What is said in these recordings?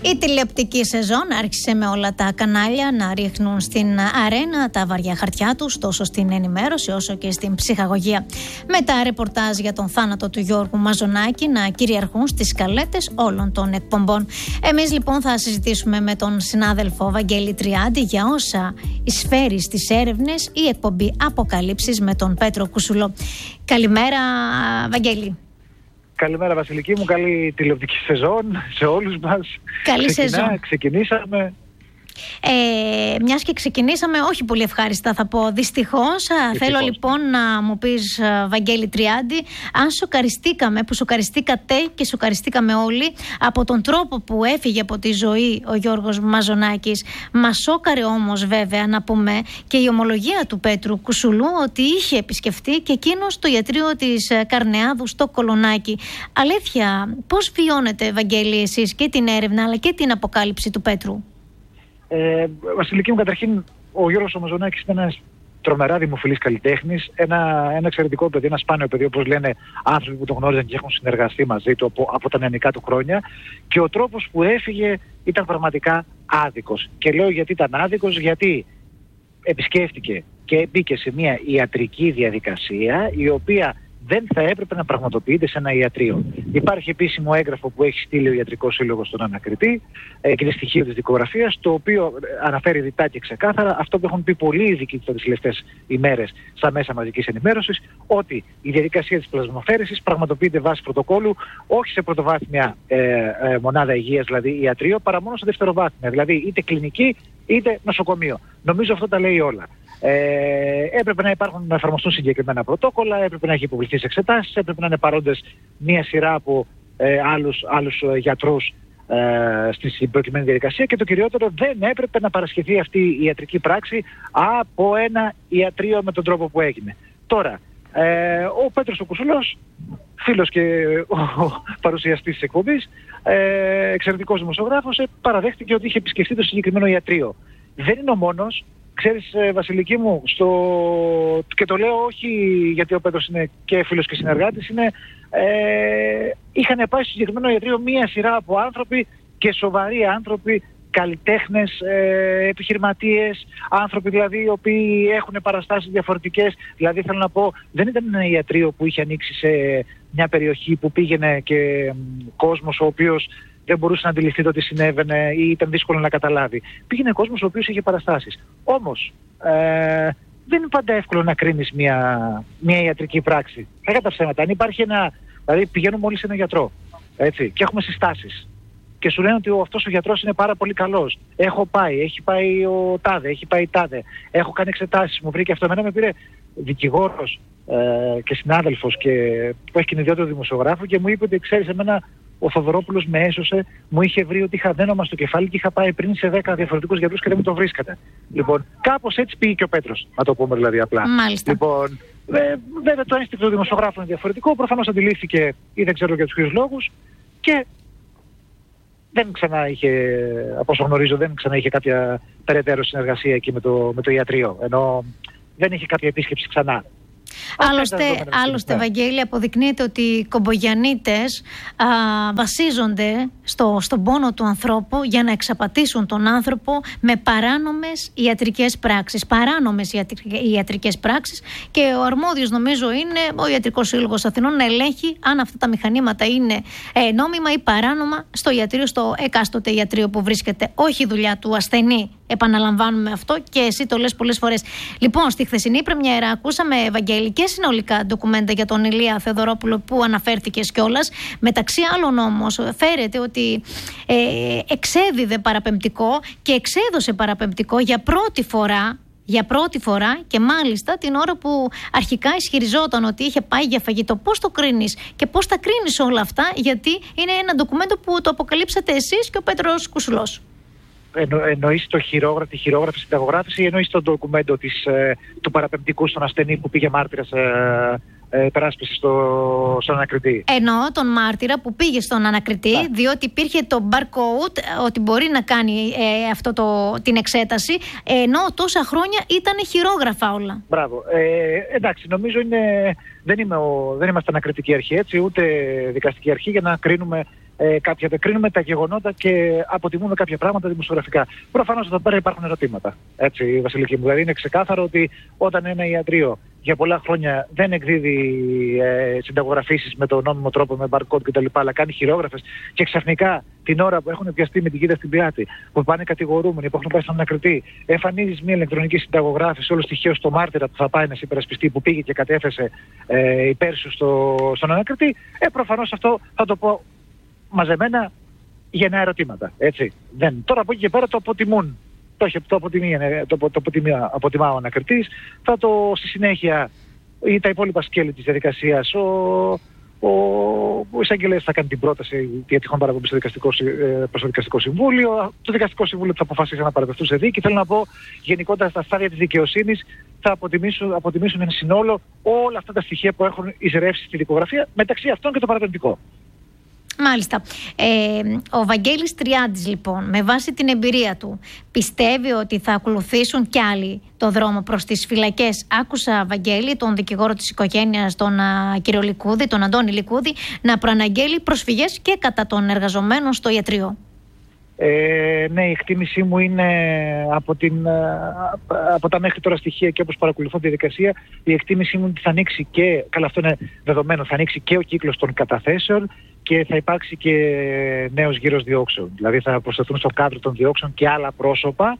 Η τηλεοπτική σεζόν άρχισε με όλα τα κανάλια να ρίχνουν στην αρένα τα βαριά χαρτιά τους, τόσο στην ενημέρωση όσο και στην ψυχαγωγία. Με τα ρεπορτάζ για τον θάνατο του Γιώργου Μαζονάκη να κυριαρχούν στις σκαλέτες όλων των εκπομπών. Εμείς λοιπόν θα συζητήσουμε με τον συνάδελφο Βαγγέλη Τριάντη για όσα εισφέρει στις έρευνες η εκπομπή Αποκαλύψεις με τον Πέτρο Κουσουλό. Καλημέρα, Βαγγέλη. Καλημέρα Βασιλική μου, καλή τηλεοπτική σεζόν σε όλους μας. Καλή σεζόν. Ξεκινήσαμε. Μιας και ξεκινήσαμε, όχι πολύ ευχάριστα θα πω, δυστυχώς. Θέλω λοιπόν να μου πεις, Βαγγέλη Τριάντη, αν σοκαριστήκαμε, που σοκαριστήκατε και σοκαριστήκαμε όλοι από τον τρόπο που έφυγε από τη ζωή ο Γιώργος Μαζονάκης. Μας σόκαρε όμως βέβαια να πούμε και η ομολογία του Πέτρου Κουσουλού ότι είχε επισκεφτεί και εκείνος το ιατρείο της Καρνεάδου στο Κολονάκι. Αλήθεια, πώς βιώνετε, Βαγγέλη, εσείς και την έρευνα αλλά και την αποκάλυψη του Πέτρου? Βασιλική μου, καταρχήν ο Γιώργος Μαζονάκης είναι ένας τρομερά δημοφιλής καλλιτέχνης, ένα εξαιρετικό παιδί, ένα σπάνιο παιδί, όπως λένε άνθρωποι που τον γνώριζαν και έχουν συνεργαστεί μαζί του από τα νεανικά του χρόνια, και ο τρόπος που έφυγε ήταν πραγματικά άδικος. Και λέω γιατί ήταν άδικος, γιατί επισκέφτηκε και μπήκε σε μια ιατρική διαδικασία η οποία δεν θα έπρεπε να πραγματοποιείται σε ένα ιατρείο. Υπάρχει επίσημο έγγραφο που έχει στείλει ο Ιατρικός Σύλλογος στον ανακριτή και είναι στοιχείο της δικογραφίας, το οποίο αναφέρει ρητά και ξεκάθαρα αυτό που έχουν πει πολλοί ειδικοί τις τελευταίες ημέρες στα μέσα μαζικής ενημέρωσης, ότι η διαδικασία της πλασμοφέρεσης πραγματοποιείται βάσει πρωτοκόλλου, όχι σε πρωτοβάθμια μονάδα υγείας, δηλαδή ιατρείο, παρά μόνο σε δευτεροβάθμια, δηλαδή είτε κλινική είτε νοσοκομείο. Νομίζω αυτό τα λέει όλα. Έπρεπε να εφαρμοστούν συγκεκριμένα πρωτόκολλα, έπρεπε να έχει υποβληθεί σε εξετάσεις, έπρεπε να είναι παρόντες μία σειρά από άλλους γιατρούς στην προκειμένη διαδικασία, και το κυριότερο, δεν έπρεπε να παρασχεθεί αυτή η ιατρική πράξη από ένα ιατρείο με τον τρόπο που έγινε. Τώρα, ο Πέτρος ο Κουσουλός, φίλος και παρουσιαστής της εκπομπής, εξαιρετικός δημοσιογράφος, παραδέχτηκε ότι είχε επισκεφτεί το συγκεκριμένο ιατρείο. Δεν είναι ο μόνος. Ξέρεις, Βασιλική μου, και το λέω όχι γιατί ο Πέτρος είναι και φίλος και συνεργάτης, είχαν πάει στο συγκεκριμένο ιατρείο μία σειρά από άνθρωποι, και σοβαροί άνθρωποι, καλλιτέχνες, επιχειρηματίες, άνθρωποι δηλαδή οι οποίοι έχουν παραστάσεις διαφορετικές. Δηλαδή θέλω να πω, δεν ήταν ένα ιατρείο που είχε ανοίξει σε μια περιοχή που πήγαινε και κόσμος ο οποίος δεν μπορούσε να αντιληφθεί το τι συνέβαινε ή ήταν δύσκολο να καταλάβει. Πήγαινε κόσμος ο οποίος είχε παραστάσεις. Όμως, δεν είναι πάντα εύκολο να κρίνεις μια ιατρική πράξη. Κατά τα ψέματα. Αν υπάρχει δηλαδή πηγαίνουμε όλοι σε έναν γιατρό, έτσι, και έχουμε συστάσεις. Και σου λένε ότι αυτός ο γιατρός είναι πάρα πολύ καλός. Έχω πάει, έχει πάει ο τάδε, έχει πάει τάδε. Έχω κάνει εξετάσεις, μου βρήκε αυτό. Εμένα με πήρε δικηγόρος και συνάδελφος που έχει και την ιδιότητα δημοσιογράφου και μου είπε ότι ξέρεις, εμένα ο Θοδωρόπουλος με έσωσε, μου είχε βρει ότι είχα δένωμα στο κεφάλι και είχα πάει πριν σε 10 διαφορετικούς γιατρούς και δεν μου το βρίσκατε. Λοιπόν, κάπως έτσι πήγε και ο Πέτρος, να το πούμε δηλαδή απλά. Μάλιστα. Λοιπόν, βέβαια το ένστικτο του δημοσιογράφου είναι διαφορετικό, προφανώς αντιλήφθηκε ή δεν ξέρω για τους ποιους λόγους, και δεν ξανά είχε, από όσο γνωρίζω, δεν ξανά είχε κάποια περαιτέρω συνεργασία εκεί με το ιατρείο, ενώ δεν είχε κάποια επίσκεψη ξανά. Άλλωστε, Βαγγέλη, αποδεικνύεται ότι οι κομπογιαννίτες βασίζονται στον πόνο του ανθρώπου για να εξαπατήσουν τον άνθρωπο με παράνομες ιατρικές πράξεις, και ο αρμόδιος νομίζω είναι ο Ιατρικός Σύλλογος Αθηνών να ελέγχει αν αυτά τα μηχανήματα είναι νόμιμα ή παράνομα στο εκάστοτε ιατρείο που βρίσκεται. Όχι η δουλειά του ασθενή. Επαναλαμβάνουμε αυτό και εσύ το λες πολλές φορές. Λοιπόν, στη χθεσινή πρεμιέρα ακούσαμε, Βαγγέλη, και συνολικά ντοκουμέντα για τον Ηλία Θεοδωρόπουλο που αναφέρθηκες κιόλας. Μεταξύ άλλων όμως φέρεται ότι εξέδιδε παραπεμπτικό και εξέδωσε παραπεμπτικό για πρώτη φορά, και μάλιστα την ώρα που αρχικά ισχυριζόταν ότι είχε πάει για φαγητό. Πώς το κρίνεις και πώς τα κρίνεις όλα αυτά, γιατί είναι ένα ντοκουμέντο που το αποκαλύψατε εσείς και ο Πέτρος Κουσουλός? Εννοείς τη χειρόγραφη συνταγογράφηση ή εννοείς το ντοκουμέντο του παραπεμπτικού στον ασθενή που πήγε μάρτυρας περάσπιση στον ανακριτή? Εννοώ τον μάρτυρα που πήγε στον ανακριτή, διότι υπήρχε το barcode ότι μπορεί να κάνει την εξέταση, ενώ τόσα χρόνια ήταν χειρόγραφα όλα. Μπράβο. Εντάξει, νομίζω δεν είμαστε ανακριτική αρχή, έτσι, ούτε δικαστική αρχή για να κρίνουμε κρίνουμε τα γεγονότα και αποτιμούμε κάποια πράγματα δημοσιογραφικά. Προφανώς εδώ πέρα υπάρχουν ερωτήματα. Έτσι, Βασιλική μου. Δηλαδή είναι ξεκάθαρο ότι όταν ένα ιατρείο για πολλά χρόνια δεν εκδίδει συνταγογραφήσεις με τον νόμιμο τρόπο, με barcode κτλ., αλλά κάνει χειρόγραφες και ξαφνικά την ώρα που έχουν πιαστεί με την κοίτα στην πλάτη, που πάνε κατηγορούμενοι, που έχουν πάει στον ανακριτή, εμφανίζεις μια ηλεκτρονική συνταγογράφηση, όλο στοιχείο στο μάρτυρα που θα πάει να σε υπερασπιστεί, που πήγε και κατέθεσε υπέρ σου στον ανακριτή, προφανώς αυτό θα το πω μαζεμένα γεννά ερωτήματα. Έτσι. Τώρα από εκεί και πέρα το αποτιμούν. Το αποτιμά ο ανακριτής. Στη συνέχεια τα υπόλοιπα σκέλη της διαδικασίας, ο εισαγγελέας θα κάνει την πρόταση για τυχόν παραπομπή προς το δικαστικό συμβούλιο. Το δικαστικό συμβούλιο θα αποφασίσει να παραπευτούν σε δίκη. Θέλω να πω, γενικότερα στα στάδια της δικαιοσύνης θα αποτιμήσουν εν συνόλο όλα αυτά τα στοιχεία που έχουν εισρεύσει στη δικογραφία, μεταξύ αυτών και το παραπεμπτικό. Μάλιστα. Ο Βαγγέλης Τριάντης, λοιπόν, με βάση την εμπειρία του, πιστεύει ότι θα ακολουθήσουν κι άλλοι το δρόμο προς τις φυλακές? Άκουσα, Βαγγέλη, τον δικηγόρο της οικογένειας, τον κύριο Λικούδη, τον Αντώνη Λικούδη, να προαναγγέλει προσφυγές και κατά των εργαζομένων στο ιατρείο. Ναι, η εκτίμησή μου είναι από τα μέχρι τώρα στοιχεία και όπως παρακολουθώ τη διαδικασία, η εκτίμησή μου είναι ότι θα ανοίξει και, καλά αυτό είναι δεδομένο, θα ανοίξει και ο κύκλος των καταθέσεων και θα υπάρξει και νέος γύρος διώξεων. Δηλαδή θα προσθεθούν στο κάδρο των διώξεων και άλλα πρόσωπα,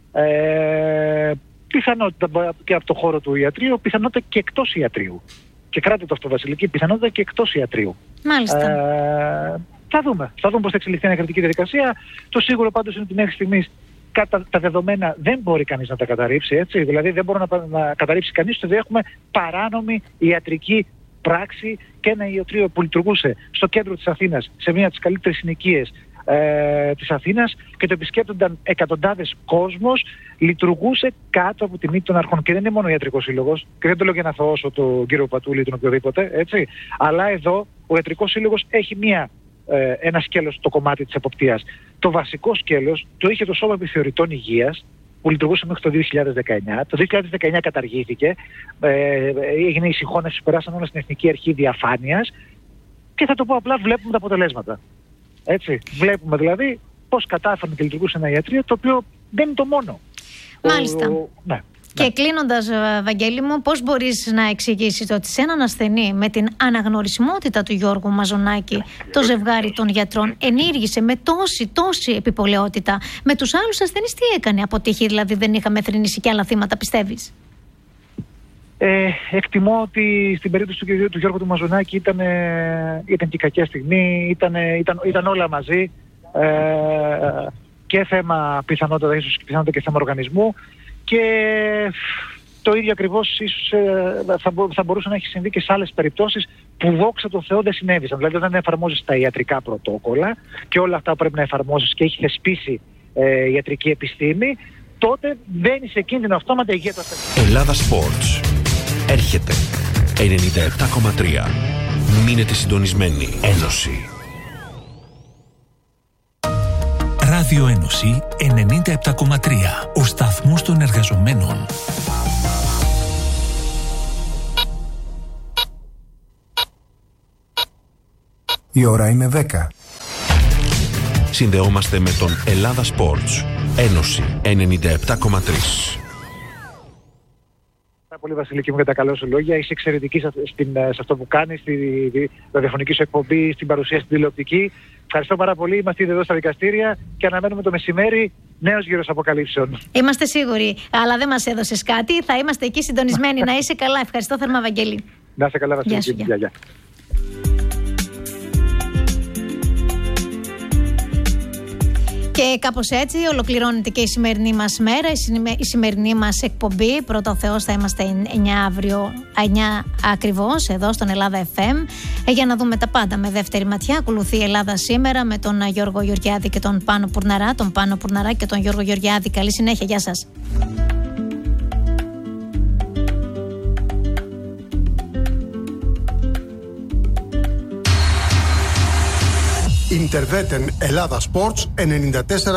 πιθανότητα και από το χώρο του ιατρείου, πιθανότητα και εκτός ιατρείου. Και κράτη το αυτό, Βασιλική, πιθανότητα και εκτός ιατρείου. Μάλιστα. Θα δούμε πώς θα εξελιχθεί η ανακριτική διαδικασία. Το σίγουρο πάντως είναι ότι μέχρι στιγμής τα δεδομένα δεν μπορεί κανείς να τα καταρρύψει. Έτσι. Δηλαδή δεν μπορεί να καταρρύψει κανείς ότι έχουμε παράνομη ιατρική πράξη και ένα ιατρείο που λειτουργούσε στο κέντρο της Αθήνας, σε μία από τις καλύτερες συνοικίες της Αθήνας και το επισκέπτονταν εκατοντάδες κόσμος, λειτουργούσε κάτω από τη μύτη των αρχών. Και δεν είναι μόνο ο ιατρικός σύλλογος, και δεν το λέω για να θωώσω τον κύριο Πατούλη ή τον οποιοδήποτε, έτσι. Αλλά εδώ ο ιατρικός σύλλογος έχει ένα σκέλος στο κομμάτι της εποπτείας. Το βασικό σκέλος το είχε το Σώμα Επιθεωρητών Υγείας, που λειτουργούσε μέχρι το 2019. Το 2019 καταργήθηκε, έγινε η συγχώνευση, περάσαν όλα στην Εθνική Αρχή Διαφάνειας και θα το πω απλά, βλέπουμε τα αποτελέσματα. Έτσι. Βλέπουμε δηλαδή πώς κατάφερε και λειτουργούσε ένα ιατρείο, το οποίο δεν είναι το μόνο. Μάλιστα. Ναι. Και κλείνοντας, Βαγγέλη μου, πώς μπορείς να εξηγήσεις ότι σε έναν ασθενή με την αναγνωρισιμότητα του Γιώργου Μαζονάκη, το ζευγάρι των γιατρών ενήργησε με τόση επιπολαιότητα? Με τους άλλους ασθενείς τι έκανε? Αποτύχει, δηλαδή δεν είχαμε θρηνήσει και άλλα θύματα, πιστεύεις? Εκτιμώ ότι στην περίπτωση του Γιώργου του Μαζονάκη ήταν και κακιά στιγμή, ήταν όλα μαζί, και θέμα πιθανότητα, ίσως πιθανότητα και θέμα οργανισμού. Και το ίδιο ακριβώς ίσως θα μπορούσε να έχει συμβεί και σε άλλες περιπτώσεις που δόξα τω Θεώ δεν συνέβησαν. Δηλαδή όταν εφαρμόζεις τα ιατρικά πρωτόκολλα και όλα αυτά που πρέπει να εφαρμόζεις και έχει θεσπίσει η ιατρική επιστήμη, τότε μπαίνει σε κίνδυνο αυτόματα η υγεία του ασθενή. Ελλάδα Sports. Έρχεται 97,3. Μείνετε συντονισμένοι. Ένωση. Ράδιο Ένωση 97,3. Ο σταθμός των εργαζομένων. Η ώρα είναι 10. Συνδεόμαστε με τον Ελλάδα Sports. Ένωση 97,3. Πολύ, Βασιλική μου, για τα καλά σου λόγια. Είσαι εξαιρετική σε αυτό που κάνεις, στη ραδιοφωνική σου εκπομπή, στην παρουσία στην τηλεοπτική. Ευχαριστώ πάρα πολύ. Είμαστε ήδη εδώ στα δικαστήρια και αναμένουμε το μεσημέρι νέος γύρος αποκαλύψεων. Είμαστε σίγουροι, αλλά δεν μας έδωσες κάτι. Θα είμαστε εκεί συντονισμένοι. Να είσαι καλά. Ευχαριστώ θερμά, Βαγγέλη. Να είσαι καλά, Βασιλική. Γεια. Και κάπως έτσι ολοκληρώνεται και η σημερινή μας μέρα, η σημερινή μας εκπομπή. Πρώτα ο Θεός θα είμαστε 9 αύριο, 9 ακριβώς, εδώ στον Ελλάδα FM, για να δούμε τα πάντα με δεύτερη ματιά. Ακολουθεί η Ελλάδα σήμερα με τον Γιώργο Γεωργιάδη και τον Πάνο Πουρναρά, και τον Γιώργο Γεωργιάδη. Καλή συνέχεια, γεια σας. Ιντερβέτεν Ελλάδα Sports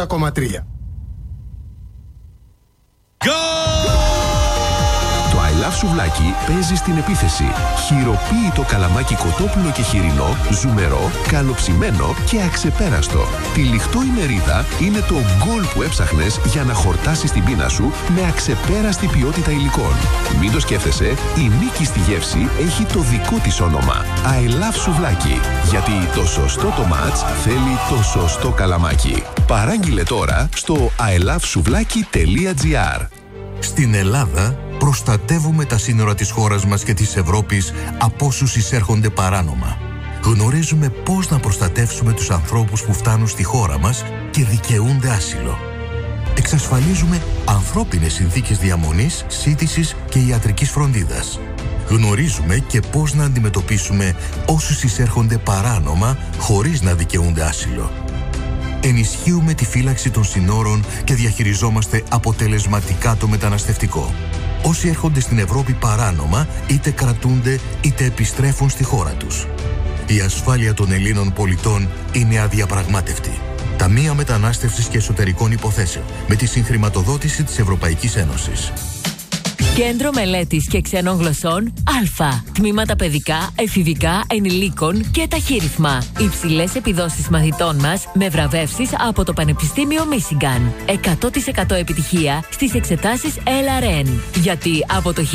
94,3. Το I Love Σουβλάκι παίζει στην επίθεση. Χειροποίητο καλαμάκι κοτόπουλο και χοιρινό, ζουμερό, καλοψημένο και αξεπέραστο. Τυλιχτό ημερίδα είναι το γκολ που έψαχνες για να χορτάσεις την πείνα σου με αξεπέραστη ποιότητα υλικών. Μην το σκέφτεσαι, η νίκη στη γεύση έχει το δικό της όνομα. I love Σουβλάκι. Γιατί το σωστό το μάτς θέλει το σωστό καλαμάκι. Παράγγειλε τώρα στο ilovesuvlaki.gr. Στην Ελλάδα προστατεύουμε τα σύνορα της χώρας μας και της Ευρώπης από όσους εισέρχονται παράνομα. Γνωρίζουμε πώς να προστατεύσουμε τους ανθρώπους που φτάνουν στη χώρα μας και δικαιούνται άσυλο. Εξασφαλίζουμε ανθρώπινες συνθήκες διαμονής, σύντησης και ιατρικής φροντίδας. Γνωρίζουμε και πώς να αντιμετωπίσουμε όσους εισέρχονται παράνομα χωρίς να δικαιούνται άσυλο. Ενισχύουμε τη φύλαξη των συνόρων και διαχειριζόμαστε αποτελεσματικά το μεταναστευτικό. Όσοι έρχονται στην Ευρώπη παράνομα, είτε κρατούνται είτε επιστρέφουν στη χώρα τους. Η ασφάλεια των Ελλήνων πολιτών είναι αδιαπραγμάτευτη. Ταμεία Μετανάστευσης και Εσωτερικών Υποθέσεων, με τη συγχρηματοδότηση της Ευρωπαϊκής Ένωσης. Κέντρο Μελέτης και Ξένων Γλωσσών Α. Τμήματα παιδικά, εφηβικά, ενηλίκων και ταχύρυθμα. Υψηλές επιδόσεις μαθητών μας με βραβεύσεις από το Πανεπιστήμιο Μίσιγκαν. 100% επιτυχία στις εξετάσεις LRN. Γιατί από το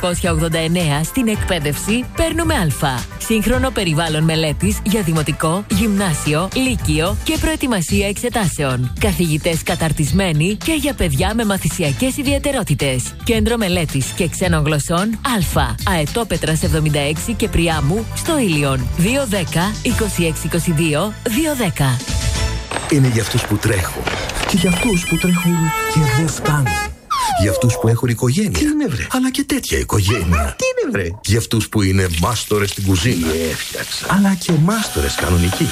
1989 στην εκπαίδευση παίρνουμε Α. Σύγχρονο περιβάλλον μελέτης για δημοτικό, γυμνάσιο, λύκειο και προετοιμασία εξετάσεων. Καθηγητές καταρτισμένοι και για παιδιά με μαθησιακές ιδιαιτερότητες. Κέντρο Μελέτης και Ξένων Γλωσσών Α. Αετόπετρας 76 και Πριάμου στο Ήλιον. 210 2622 210. Είναι για αυτούς που τρέχουν και για αυτούς που τρέχουν και δεν φτάνουν. Για αυτούς που έχουν οικογένεια. Τι είναι βρε? Αλλά και τέτοια οικογένεια. Τι είναι βρε? Για αυτούς που είναι μάστορες στην κουζίνα. Έφτιαξα. Αλλά και μάστορες κανονικοί.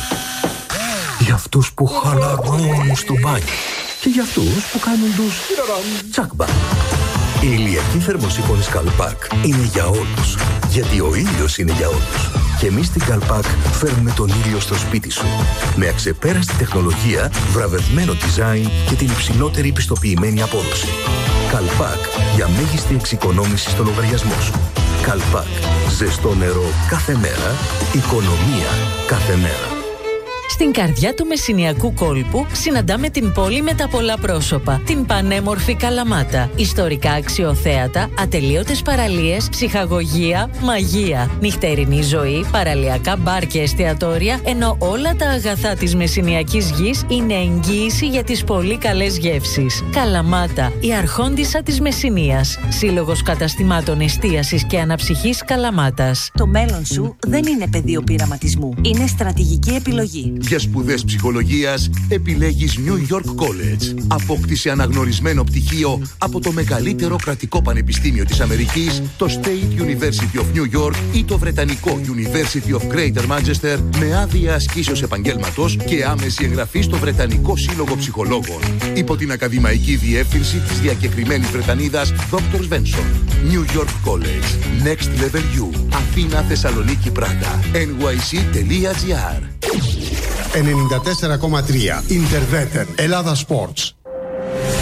Για αυτούς που χαλαρώνουν στο μπάνιο. Και για αυτούς που κάνουν τους τσάκμπα. Η ηλιακή θερμοσύφωνη Καλπάκ είναι για όλους. Γιατί ο ήλιος είναι για όλους. Και εμείς στην Καλπάκ φέρνουμε τον ήλιο στο σπίτι σου. Με αξεπέραστη τεχνολογία, βραβευμένο design και την υψηλότερη πιστοποιημένη απόδοση. Καλπάκ για μέγιστη εξοικονόμηση στο λογαριασμό σου. Καλπάκ. Ζεστό νερό κάθε μέρα. Οικονομία κάθε μέρα. Στην καρδιά του μεσσηνιακού κόλπου συναντάμε την πόλη με τα πολλά πρόσωπα, την πανέμορφη Καλαμάτα. Ιστορικά αξιοθέατα, ατελείωτες παραλίες, ψυχαγωγία, μαγεία, νυχτερινή ζωή, παραλιακά μπαρ και εστιατόρια, ενώ όλα τα αγαθά της μεσσηνιακής γης είναι εγγύηση για τις πολύ καλές γεύσεις. Καλαμάτα, η αρχόντισσα της Μεσσηνίας. Σύλλογος καταστημάτων εστίασης και αναψυχής Καλαμάτας. Το μέλλον σου δεν είναι πεδίο πειραματισμού. Είναι στρατηγική επιλογή. Για σπουδές ψυχολογίας επιλέγεις New York College. Απόκτησε αναγνωρισμένο πτυχίο από το μεγαλύτερο κρατικό πανεπιστήμιο της Αμερικής, το State University of New York ή το βρετανικό University of Greater Manchester, με άδεια ασκήσεως επαγγέλματος και άμεση εγγραφή στο Βρετανικό Σύλλογο Ψυχολόγων. Υπό την ακαδημαϊκή διεύθυνση της διακεκριμένης Βρετανίδας Dr. Svensson. New York College. Next Level U. Αθήνα, Θεσσαλονίκη, Πράγα. nyc.gr. 94,3 Interveter Ελλάδα Sports.